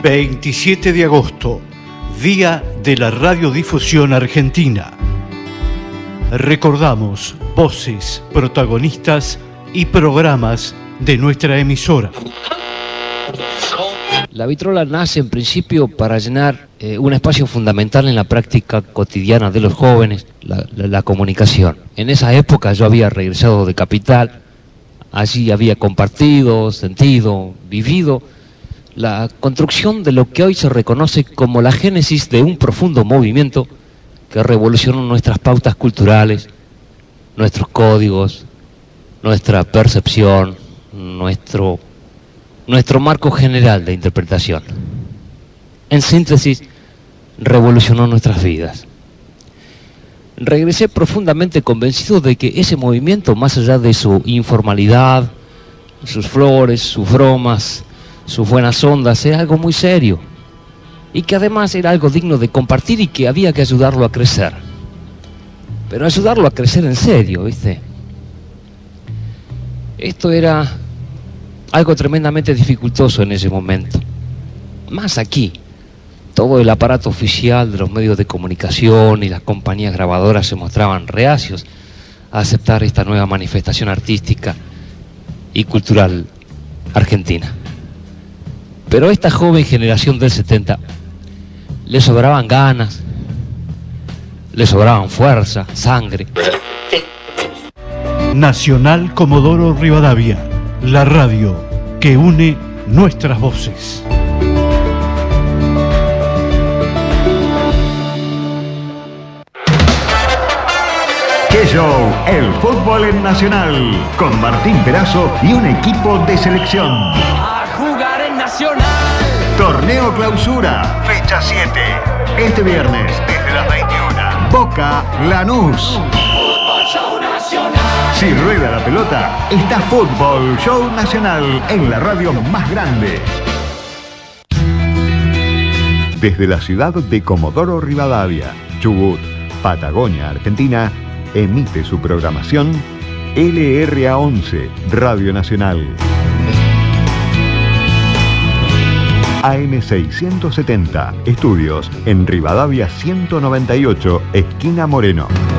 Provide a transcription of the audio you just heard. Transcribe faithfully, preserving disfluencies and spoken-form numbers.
veintisiete de agosto, Día de la Radiodifusión Argentina. Recordamos voces, protagonistas y programas de nuestra emisora. La vitrola nace en principio para llenar eh, un espacio fundamental en la práctica cotidiana de los jóvenes, la, la, la comunicación. En esa época yo había regresado de Capital, allí había compartido, sentido, vivido la construcción de lo que hoy se reconoce como la génesis de un profundo movimiento que revolucionó nuestras pautas culturales, nuestros códigos, nuestra percepción, nuestro, nuestro marco general de interpretación. En síntesis, revolucionó nuestras vidas. Regresé profundamente convencido de que ese movimiento, más allá de su informalidad, sus flores, sus bromas, sus buenas ondas, era algo muy serio y que además era algo digno de compartir y que había que ayudarlo a crecer. Pero ayudarlo a crecer en serio, ¿viste? Esto era algo tremendamente dificultoso en ese momento. Más aquí, todo el aparato oficial de los medios de comunicación y las compañías grabadoras se mostraban reacios a aceptar esta nueva manifestación artística y cultural argentina. Pero a esta joven generación del setenta le sobraban ganas, le sobraban fuerza, sangre. Nacional Comodoro Rivadavia, la radio que une nuestras voces. ¡Qué show! El fútbol en Nacional, con Martín Perazo y un equipo de selección. A jugar en Nacional. Torneo Clausura, fecha siete. Este viernes, desde las veintiuna. Boca Lanús. Fútbol Show Nacional. Si rueda la pelota, está Fútbol Show Nacional en la radio más grande. Desde la ciudad de Comodoro Rivadavia, Chubut, Patagonia, Argentina, emite su programación L R A once, Radio Nacional. A M seiscientos setenta, estudios en Rivadavia ciento noventa y ocho, esquina Moreno.